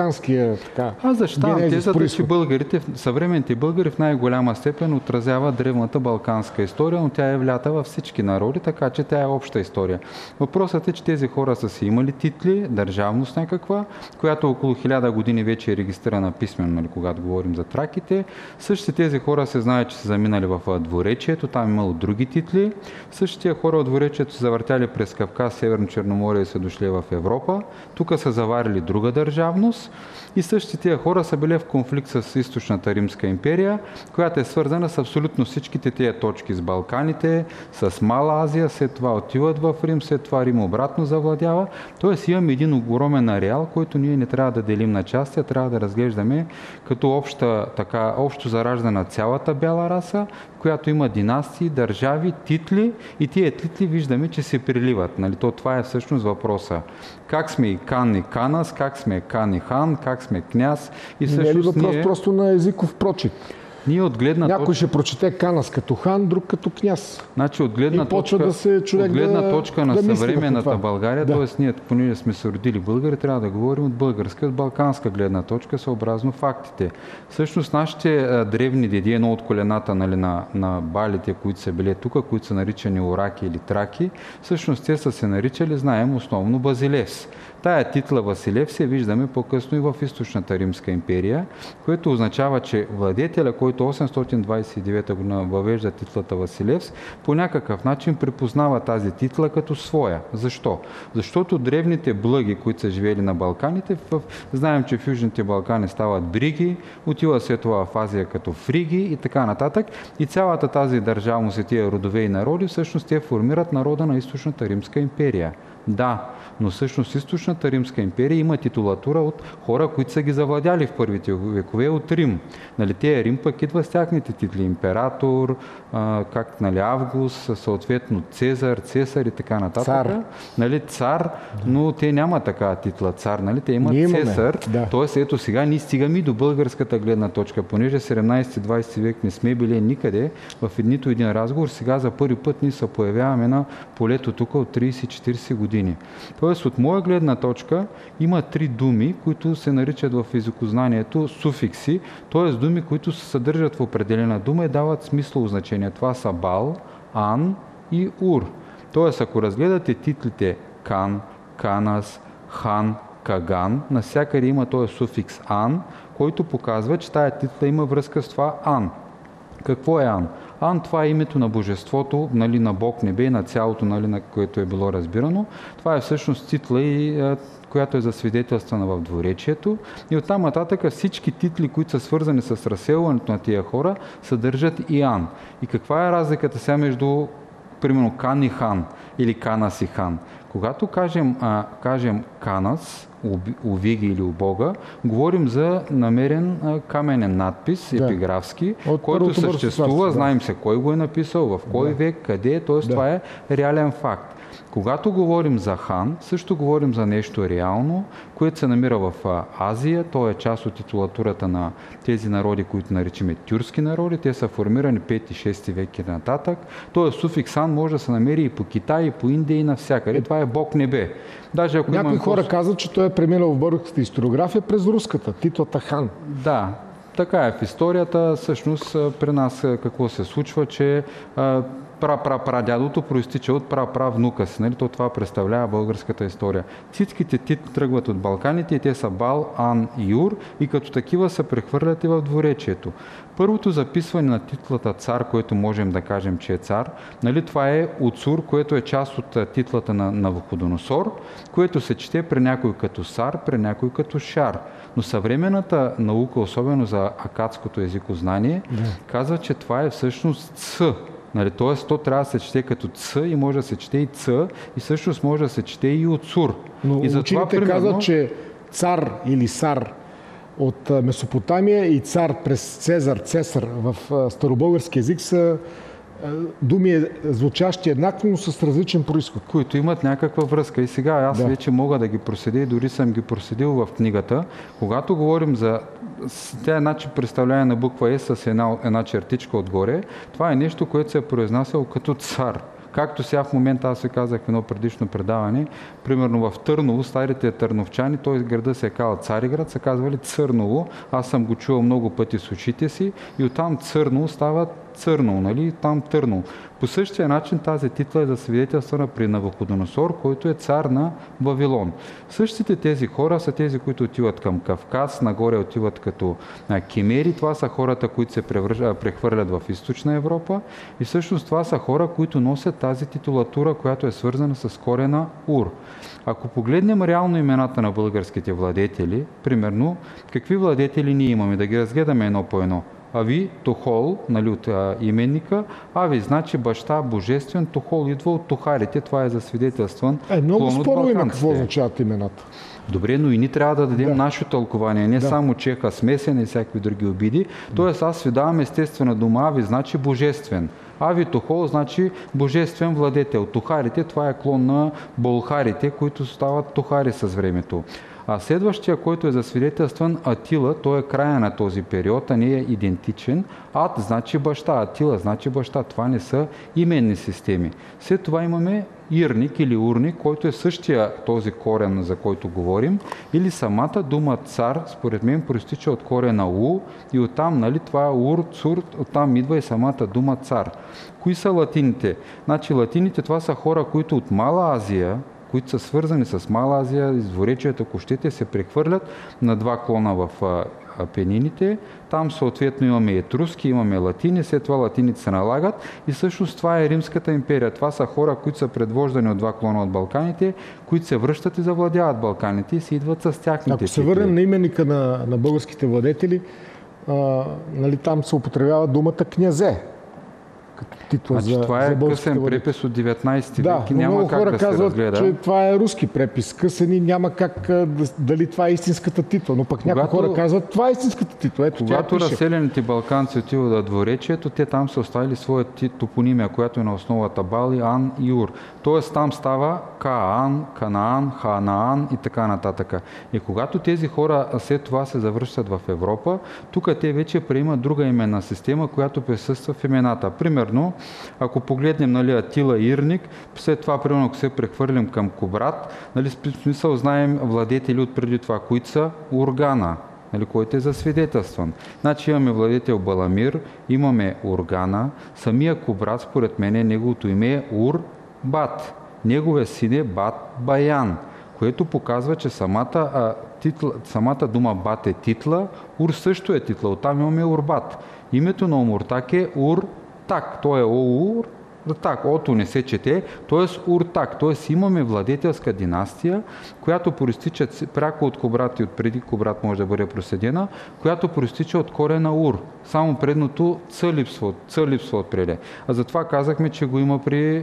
S2: вашия така.
S6: Аз защитавам тезата, че българите, съвременните българи в най-голяма степен отразяват древната балканска история, но тя е влята във всички народи, така че тя е обща история. Въпросът е, че тези хора са си имали титли, държавност някаква, която около 1000 години вече е регистрирана писмено, нали, когато говорим за траките. Същите тези хора се знаят, че са заминали в Дворечието, там имало други титли. Същите хора от Дворечието са завъртяли през Кавказ, Северно Черноморие и са дошли в Европа. Тук са заварили друга държавност и същите тия хора са били в конфликт с Източната Римска империя, която е свързана с абсолютно всичките тия точки с Балканите, с Мала Азия, след това отиват в Рим, след това Рим обратно завладява. Тоест имаме един огромен ареал, който ние не трябва да делим на части, а трябва да разглеждаме като общо зараждана цялата бяла раса, която има династии, държави, титли и тия титли виждаме, че се приливат. Нали? Това е всъщност въпроса. Как сме и кан и канас, как сме кан и хан, как сме княз и всъщност
S2: не е ли въпрос просто на езиков прочит?
S6: Ние от гледна
S2: Някой ще прочете Канас като хан, друг като княз.
S6: Значи от гледна точка на съвременната България, т.е. ние, понеже сме се родили българи, трябва да говорим от българска, от балканска гледна точка, съобразно фактите. Всъщност нашите древни деди, едно от колената, нали, на балите, които са били тук, които са наричани ораки или траки, всъщност те са се наричали, знаем, основно Базилевс. Тая титла Василев се виждаме по-късно и в Източната Римска империя, което означава, че владетеля, който 829 година въвежда титлата Василевс, по някакъв начин припознава тази титла като своя. Защо? Защото древните блъги, които са живели на Балканите, знаем, че в Южните Балкани стават бриги, отива след това в Азия като фриги и така нататък. И цялата тази държавност и тия родове и народи, всъщност те формират народа на Източната Римска империя. Да, но всъщност Източната Римска империя има титулатура от хора, които са ги завладяли в първите векове от Рим. Нали, те Рим пък идва с тяхните титли. Император, нали, Август, съответно Цесар и така нататък.
S2: Цар.
S6: Нали, цар, но те няма такава титла цар. Нали, те имат Цесар. Да. Тоест, ето сега ние стигаме до българската гледна точка. Понеже 17-20 век не сме били никъде в нито един разговор, сега за първи път ние се появяваме на полето тук от 30-40 години. Тоест, от моя гледна точка има 3 думи, които се наричат в езикознанието суфикси, т.е. думи, които се съдържат в определена дума и дават смислово значение. Това са бал, ан и ур. Тоест, ако разгледате титлите кан, канас, хан, каган, навсякъде има този суфикс ан, който показва, че тая титла има връзка с това ан. Какво е ан? Ан, това е името на божеството, нали, на Бог небе и на цялото, нали, на което е било разбирано. Това е всъщност титла, която е засвидетелствана в Дворечието. И оттам нататък всички титли, които са свързани с разселването на тия хора, съдържат и ан. И каква е разликата сега между, примерно, кан и хан или канас и хан? Когато кажем канас, увиги или убога, говорим за намерен каменен надпис, епиграфски, който съществува, знаем се кой го е написал, в кой век, къде, т.е. това е реален факт. Когато говорим за хан, също говорим за нещо реално, което се намира в Азия. То е част от титулатурата на тези народи, които наричаме тюркски народи. Те са формирани 5-6 век и нататък. Тоест суфикс хан може да се намери и по Китай, и по Индия, и навсякъде. Това е Бог небе. Даже ако
S2: някои хора казват, че той е преминал в българската историография през руската, титлата хан.
S6: Да. Така е в историята. Всъщност при нас какво се случва, че прадядото проистича от внука си. Нали? Това представлява българската история. Всичките титли тръгват от Балканите и те са Бал, Ан и Юр и като такива се прехвърлят и в Дворечието. Първото записване на титлата цар, което можем да кажем, че е цар, нали, това е Уцур, което е част от титлата на Навуходоносор, което се чете при някой като Сар, при някой като Шар. Но съвременната наука, особено за акадското езикознание, казва, че това е всъщност Ц. Нали, т.е. то трябва да се чете като Ц и може да се чете и Ц и всъщност може да се чете и Уцур.
S2: Но и учените казват, че цар или Сар от Месопотамия и цар през Цесар в старобългарски език са думи звучащи еднакво, но с различен произход.
S6: Които имат някаква връзка. И сега аз вече мога да ги проследя и дори съм ги проследил в книгата. Когато говорим за тя начин представляване на буква Е с една чертичка отгоре, това е нещо, което се е произнасяло като цар. Както сега в момента аз ви казах в едно предишно предаване, примерно в Търново, старите търновчани, той града се е казал Цариград, се казвали Църново. Аз съм го чувал много пъти с ушите си и оттам Църново става Църново, нали? Там Търново. По същия начин тази титла е засвидетелствана при Навуходоносор, който е цар на Вавилон. Същите тези хора са тези, които отиват към Кавказ, нагоре отиват като кемери. Това са хората, които се прехвърлят в Източна Европа и всъщност това са хора, които носят тази титулатура, която е свързана с корена Ур. Ако погледнем реално имената на българските владетели, примерно, какви владетели ние имаме, да ги разгледаме едно по едно. Ави, Тохол, нали, от именника. Ави, значи баща божествен, Тохол идва от тухарите, това е засвидетелстван.
S2: Много споро има какво означават имената.
S6: Добре, но и ние трябва да дадем нашето тълкование, не само чеха смесен и всякакви други обиди. Тоест аз ви давам естествена дума, Ави значи божествен. Ави Тохол значи божествен владетел. Тухарите, това е клон на болхарите, които стават тухари с времето. А следващия, който е засвидетелстван Атила, той е края на този период, а не е идентичен. Ат значи баща, Атила значи баща. Това не са именни системи. След това имаме Ирник или Урник, който е същия този корен, за който говорим. Или самата дума цар, според мен, проистича от корена У и оттам, нали, това е Ур, Цур, оттам идва и самата дума цар. Кои са латините? Значи латините това са хора, които от Мала Азия, които са свързани с Мала Азия, изворечието, ако щете, се прехвърлят на два клона в Апенините. Там съответно имаме етруски, имаме латини, след това латините се налагат и всъщност това е Римската империя. Това са хора, които са предвождани от два клона от Балканите, които се връщат и завладяват Балканите и се идват с тяхните.
S2: Ако се върнем на именника на българските владетели, нали, там се употребява думата князе. Като титла
S6: значи, това е късен препис от 19 век и няма как да се разгледа.
S2: Много хора казват, че това е руски препис. Късен и няма как дали това е истинската титла. Но пък някои хора казват, това е истинската титла. Ето,
S6: когато разселените балканци отиват до дворечието, те там са оставили своята топонимия, която е на основата Бали, Ан и Ур. Тоест там става Каан, Канаан, Ханаан и така нататък. И когато тези хора след това се завръщат в Европа, тук те вече приемат друга именна система, която присъства в имената. Примерно, ако погледнем, нали, Атила и Ирник, след това, примерно, ако се прехвърлим към Кубрат, нали, в смисъл знаем владетели от преди това, които са Ургана, нали, който е засвидетелстван. Значи имаме владетел Баламир, имаме Ургана, самия Кубрат, според мен, неговото име е Ур-Бат. Неговия син е Бат Баян, което показва, че самата дума Бат е титла, Ур също е титла, оттам имаме Урбат. Името на Омуртак е Ур-Так, той е Оур, так, ото не се чете, т.е. Уртак, т.е. имаме владетелска династия, която проистича пряко от Кубрат и от преди Кубрат може да бъде проследена, която проистича от корена Ур. Само предното Ц липсва отпреде. А затова казахме, че го има при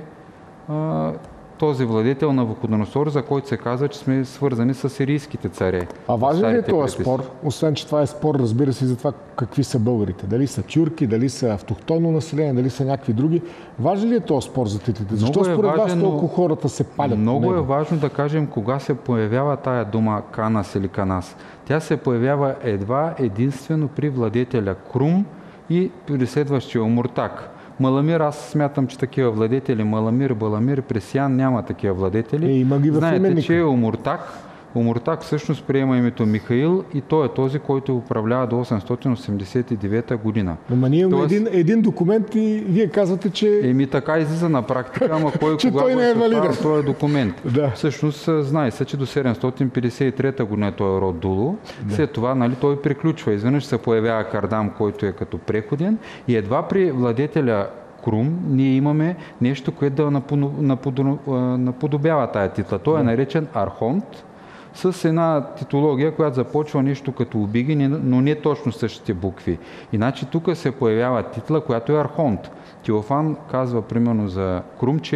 S6: този владетел на Навуходоносор, за който се казва, че сме свързани с сирийските царе.
S2: А важен ли е този спор? Освен, че това е спор, разбира се, за това какви са българите. Дали са тюрки, дали са автохтонно население, дали са някакви други. Важен ли е този спор за титлите? Защо според вас толкова хората се палят?
S6: Много е важно да кажем кога се появява тая дума Канас или Канас. Тя се появява единствено при владетеля Крум и при следващия Омуртак. Маламир, аз смятам, че такива владетели, Маламир, Баламир, Пресиян няма такива владетели.
S2: Има ги в
S6: знаете,
S2: именника.
S6: че е Омуртак всъщност приема името Михаил и той е този, който управлява до 889 година.
S2: Ама ние имаме един документ и вие казвате, че...
S6: така излиза на практика, ама кой
S2: че той не е валиден.
S6: Този документ.
S2: Да.
S6: Всъщност знае се, че до 753 година той е род Дуло. Да. След това, нали, той приключва. Изведнъж се появява Кардам, който е като преходен и едва при владетеля Крум ние имаме нещо, което да наподобява тая титла. Той е наречен Архонт, с една титология, която започва нещо като Обиги, но не точно същите букви. Иначе тук се появява титла, която е Архонт. Теофан казва примерно за Крум, че е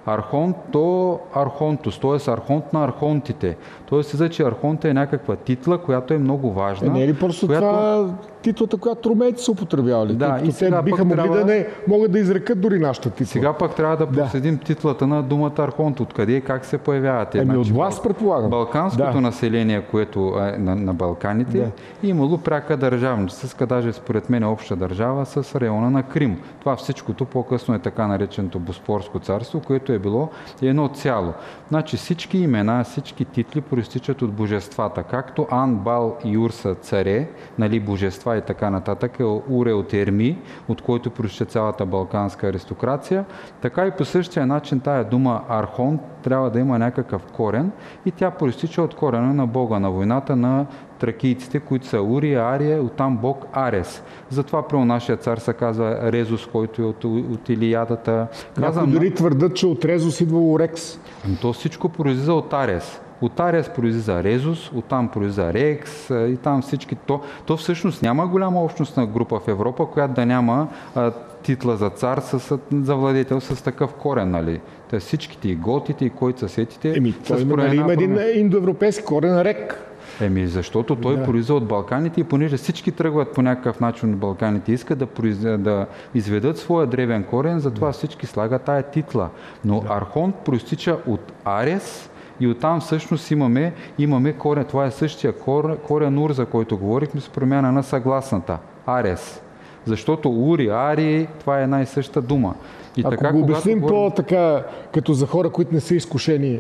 S6: Архонт до Архонтус, т.е. архонт на архонтите. Тоест, излиза, че архонта е някаква титла, която е много важна.
S2: Не е ли просто това титлата, която ромейците са употребявали?
S6: Да, и
S2: те биха могли да не могат да изрекат дори нашата титла.
S6: Сега пък трябва да проследим титлата на думата архонт. Откъде и как се появяват?
S2: От власт, предполагам.
S6: Балканското население, което е на Балканите, имало пряка държавност. Даже според мен обща държава с района на Крим. Това всичкото по-късно е така нареченото Боспорско царство, което е било едно цяло. Значи всички имена, всички титли проистичат от божествата. Както Ан, Бал и Юр са царе, нали, божества и така нататък, Уре от Ерми, от който проистича цялата балканска аристокрация, така и по същия начин тая дума архонт трябва да има някакъв корен и тя проистича от корена на бога на войната, на тракийците, които са Урия, Ария, оттам бог Арес. Затова при нашия цар се казва Резус, който е от Илиадата.
S2: Някои дори твърдат, че от Резус идва Орекс.
S6: То всичко произлиза от Арес. От Арес произлиза Резус, оттам произлиза Рекс и там всички. То всъщност няма голяма общностна група в Европа, която да няма титла за цар, за владетел с такъв корен, нали? Те всичките и готите, и който са сетите.
S2: Има един индоевропейски корен Рек.
S6: Защото той произлиза от Балканите и понеже всички тръгват по някакъв начин от Балканите, искат да изведат своя древен корен, затова всички слагат тая титла. Но архонт проистича от Арес и оттам всъщност имаме корен. Това е същия корен Ур, за който говорихме, с промяна на съгласната. Арес. Защото Ури, Ари, това е една и съща дума. И
S2: ако
S6: така,
S2: го обясним по-така, като за хора, които не са изкушени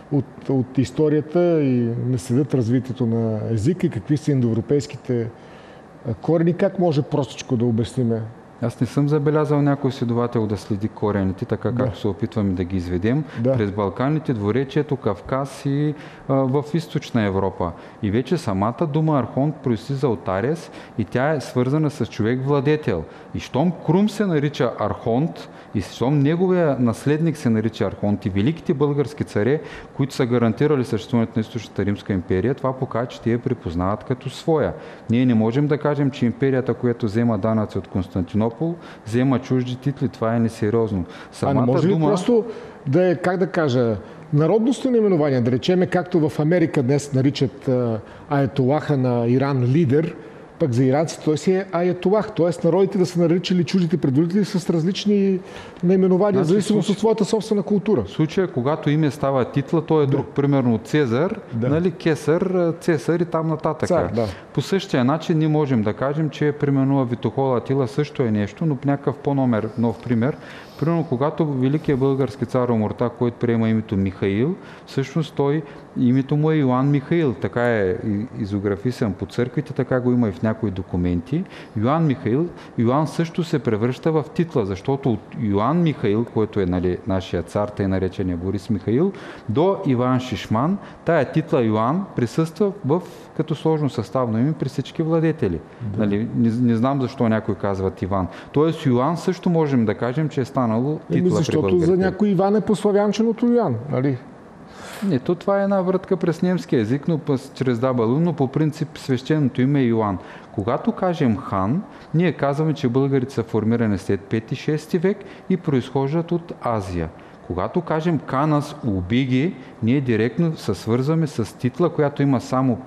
S2: от историята и не следят развитието на езика и какви са индоевропейските корени, как може простичко да обясниме?
S6: Аз не съм забелязал някой следовател да следи корените, така както се опитваме да ги изведем през Балканите, Дворечието, Кавказ и в Източна Европа. И вече самата дума архонт произлиза от Арес и тя е свързана с човек-владетел. И щом Крум се нарича архонт, и щом неговия наследник се нарича архонт и великите български царе, които са гарантирали съществуването на Източната Римска империя, това показва, че те я припознават като своя. Ние не можем да кажем, че империята, която взема данъци от Константинопол, взема чужди титли. Това е несериозно.
S2: Не може ли просто да е, как да кажа, народностно наименование, да речеме, както в Америка днес наричат аятолаха на Иран лидер, пък за иранците той си е аятолах, т.е. народите да са наричали чуждите предводители с различни наименования, в зависимост от своята собствена култура.
S6: В случая, когато име става титла, той е друг. Примерно Цезар, нали, Кесар, Цесар и там нататък.
S2: Цар,
S6: По същия начин ние можем да кажем, че примерно Витохол Атила също е нещо, но някакъв нов пример. Примерно, когато великият български цар Омуртаг, който приема името Михаил, всъщност името му е Йоан Михаил. Така е изографисан по църквите, така го има и в някои документи. Йоан Михаил, Йоан също се превръща в титла, защото от Йоан Михаил, който е нашия цар, тъй наречения Борис Михаил, до Иван Шишман, тая титла Йоан присъства като сложно съставно име при всички владетели. Не знам защо някой казват Иван. Тоест Йоан също можем да кажем, че е станало титла при българите.
S2: Защото за някой Иван е по-славянченото Йоан, нали?
S6: Това е една вратка през немски език, но чрез дабалу, но по принцип свещеното име е Йоан. Когато кажем хан, ние казваме, че българите са формирани след 5-6 век и произхождат от Азия. Когато кажем Канас Убиги, ние директно се свързваме с титла, която има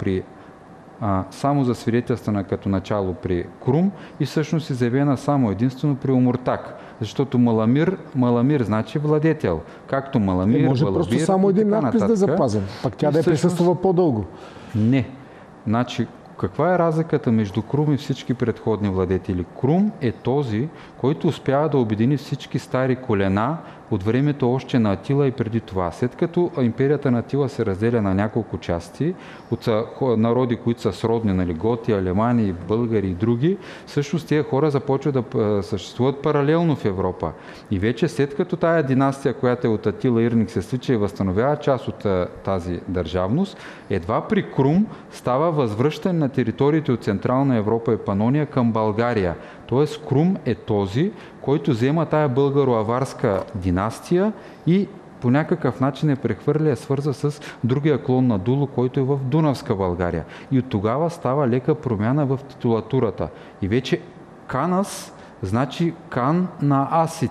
S6: само за свидетелствана като начало при Крум и всъщност е заявена само единствено при Омуртаг. Защото Маламир значи владетел. Както Маламир,
S2: може
S6: Балабир,
S2: просто само един надпис да е запазен. Пак тя да е присъствала по-дълго.
S6: Не. Значи, каква е разликата между Крум и всички предходни владетели? Крум е този, който успява да обедини всички стари колена от времето още на Атила и преди това. След като империята на Атила се разделя на няколко части от народи, които са сродни, нали, готи, алемани, българи и други, всъщност тези хора започват да съществуват паралелно в Европа. И вече след като тая династия, която е от Атила Ирник, се свича и възстановява част от тази държавност, едва при Крум става възвръщане на териториите от Централна Европа и Панония към България. Тоест Крум е този, който взема тая българо-аварска династия и по някакъв начин е прехвърля, свърза с другия клон на Дуло, който е в Дунавска България. И от тогава става лека промяна в титулатурата. И вече Канас значи кан на асите.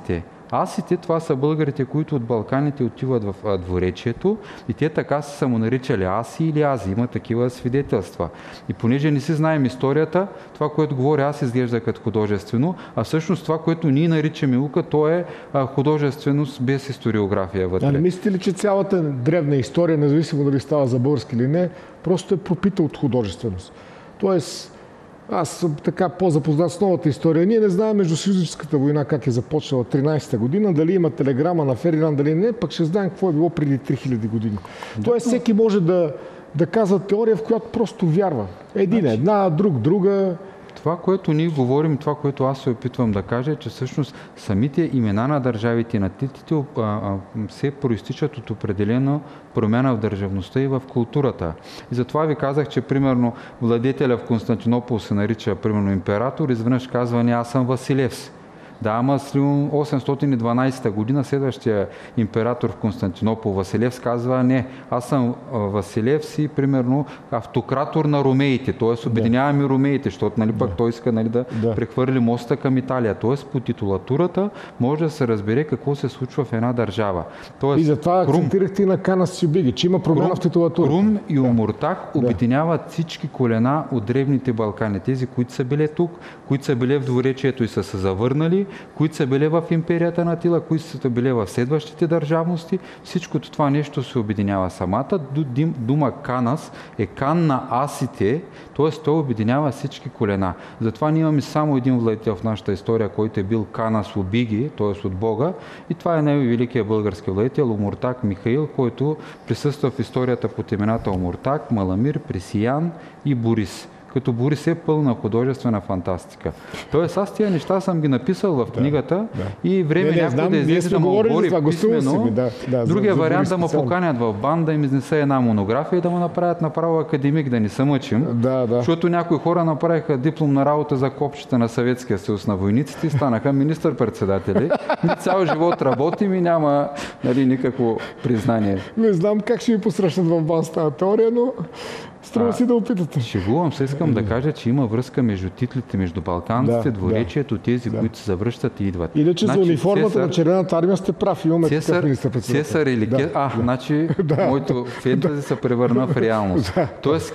S6: Асите, това са българите, които от Балканите отиват в двуречието и те така са самонаричали аси или ази. Има такива свидетелства. И понеже не си знаем историята, това, което говоря аз, изглежда като художествено, а всъщност това, което ние наричаме наука, то е художественост без историография вътре.
S2: А не мислите ли, че цялата древна история, независимо дали става за български или не, просто е пропита от художественост? Тоест, аз съм така по-запознат с новата история. Ние не знаем Междусъюзническата война как е започнала 13-та година, дали има телеграма на Фердинанд, дали не, пък ще знаем какво е било преди 3000 години. Тоест, всеки може да казва теория, в която просто вярва. Една, друга.
S6: Това, което ние говорим, това, което аз се опитвам да кажа, е, че всъщност самите имена на държавите и на титлите се проистичат от определена промяна в държавността и в културата. И затова ви казах, че примерно владетеля в Константинопол се нарича примерно император, изведнъж казва: не, аз съм Василевс. Да, ама с 812 година следващия император в Константинопол, Василевс, казва: не, аз съм Василевс и примерно автократор на ромеите, т.е. обединяваме ромеите, защото пък той иска да прехвърли моста към Италия. Т.е. по титулатурата може да се разбере какво се случва в една държава. Тоест,
S2: и затова акцентирахте и на Кана Сюбиги, че има промяна в титулатурата.
S6: Крум и Омуртаг обединяват всички колена от древните Балкани. Тези, които са били тук, които са били в двуречието и са се завърнали, които са били в империята на Атила, които са били в следващите държавности. Всичкото това нещо се обединява. Самата дума Канас е кан на асите, т.е. той обединява всички колена. Затова ние имаме само един владетел в нашата история, който е бил Канас Обиги, т.е. от Бога, и това е най-великият български владетел Омуртаг Михаил, който присъства в историята под имената Омуртаг, Маламир, Пресиян и Борис. Като Борис е пълна художествена фантастика. Тоест, аз тия неща съм ги написал в книгата и време някой да излезе да ме обори писмено. Другия вариант да ме поканят в бан, да им изнеса една монография и да ме направят направо академик, да не се мъчим. Защото някои хора направиха дипломна работа за копчета на Съветския съюз на войниците и станаха министър-председатели. Цял живот работим и няма никакво признание.
S2: Не знам как ще ви посрещнат в бан с тази теория, но струва си да опитате.
S6: Шегувам се, искам да кажа, че има връзка между титлите, между балканците, двуречието, тези, които се завръщат и идват.
S2: Иначе за униформата на Червената армия сте прав, имаме такъв министър-председател.
S6: Кесар или значи моето фентази се превърна в реалност. Тоест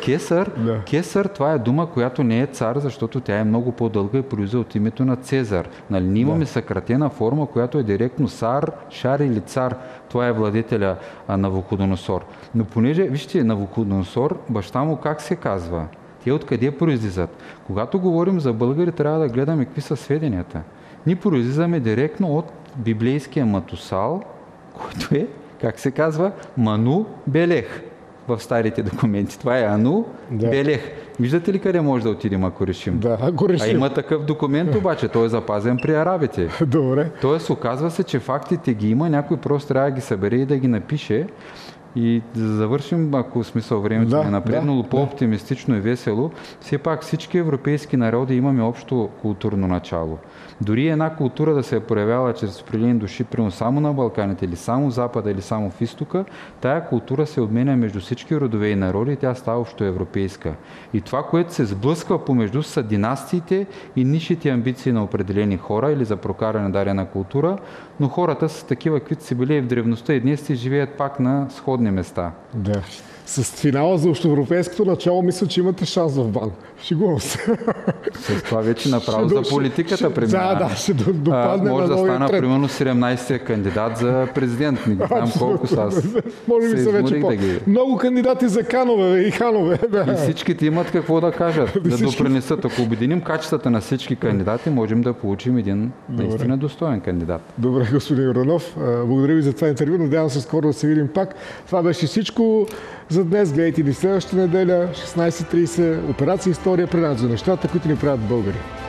S6: Кесар, това е дума, която не е цар, защото тя е много по-дълга и произвежда от името на Цезар. Ние имаме съкратена форма, която е директно Сар, Шар или Цар. Това е владетеля Навуходоносор. Но понеже, вижте, Навуходоносор, баща му как се казва? Те откъде произлизат? Когато говорим за българи, трябва да гледаме какви са сведенията. Ние произлизаме директно от библейския Матусал, който е, как се казва, Ману Белех в старите документи. Това е Ану Белех. Виждате ли къде може да отидем, ако решим?
S2: ако решим.
S6: А има такъв документ обаче, той е запазен при арабите.
S2: Добре.
S6: Тоест, оказва се, че фактите ги има, някой просто трябва да ги събере и да ги напише. И да завършим, ако смисъл времето е напреднало, по-оптимистично и весело, все пак всички европейски народи имаме общо културно начало. Дори една култура да се е проявяла чрез определени души, примерно само на Балканите, или само в Запада, или само в Изтока, тая култура се обменя между всички родове и народи и тя става общо европейска. И това, което се сблъсква помежду, са династиите и нишите амбиции на определени хора или за прокаране на дадена култура, но хората са такива, каквито си били в древността и днес си живеят пак на сходни места.
S2: С финала за общоевропейското начало мисля, че имате шанс в бан. Шегувам се.
S6: С това вече направо за политиката премина.
S2: Ще допадне
S6: може
S2: на
S6: да стана
S2: трет.
S6: примерно 17-тия кандидат за президент. Не знам колко са.
S2: Може би са вече много кандидати за канове и ханове.
S6: И всичките имат какво да кажат, да допринесат. Ако обединим качествата на всички кандидати, можем да получим един наистина достоен кандидат.
S2: Добре, господин Юранов. Благодаря ви за това интервю. Надявам се скоро да се видим пак. Това беше всичко за днес. Гледайте ни следващата неделя, 16:30. Операция История, предаването за нещата, които ни правят българи.